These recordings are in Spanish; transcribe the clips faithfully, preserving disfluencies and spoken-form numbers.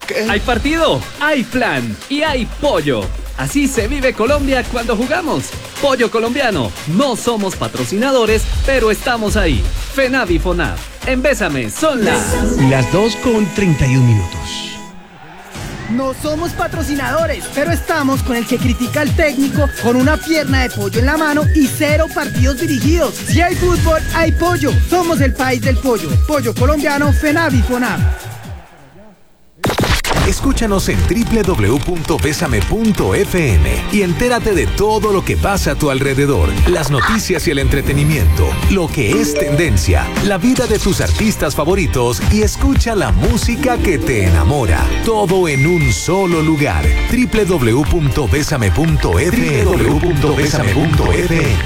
¿Qué? Hay partido, hay plan y hay pollo. Así se vive Colombia cuando jugamos. Pollo colombiano. No somos patrocinadores, pero estamos ahí. FENAV y FONAV. En Bésame son las... Las dos con treinta y un minutos. No somos patrocinadores, pero estamos con el que critica al técnico con una pierna de pollo en la mano y cero partidos dirigidos. Si hay fútbol, hay pollo. Somos el país del pollo. Pollo colombiano, FENAV y FONAV. Escúchanos en doble u doble u doble u punto besame punto efe eme y entérate de todo lo que pasa a tu alrededor, las noticias y el entretenimiento, lo que es tendencia, la vida de tus artistas favoritos y escucha la música que te enamora. Todo en un solo lugar. doble u doble u doble u punto besame punto efe eme. doble u doble u doble u punto besame punto efe eme.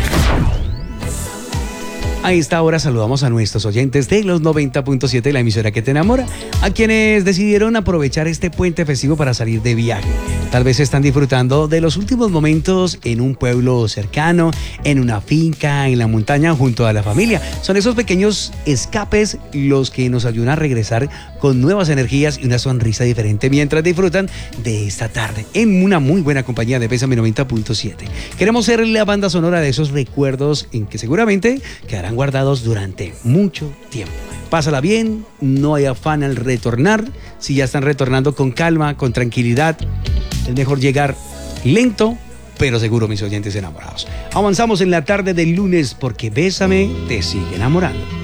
A esta hora saludamos a nuestros oyentes de los noventa punto siete, la emisora que te enamora, a quienes decidieron aprovechar este puente festivo para salir de viaje. Tal vez están disfrutando de los últimos momentos en un pueblo cercano, en una finca, en la montaña, junto a la familia. Son esos pequeños escapes los que nos ayudan a regresar con nuevas energías y una sonrisa diferente mientras disfrutan de esta tarde en una muy buena compañía de Bésame noventa punto siete. Queremos ser la banda sonora de esos recuerdos en que seguramente quedarán guardados durante mucho tiempo. Pásala bien, no hay afán al retornar. Si ya están retornando, con calma, con tranquilidad. Es mejor llegar lento, pero seguro, mis oyentes enamorados. Avanzamos en la tarde del lunes porque Bésame te sigue enamorando.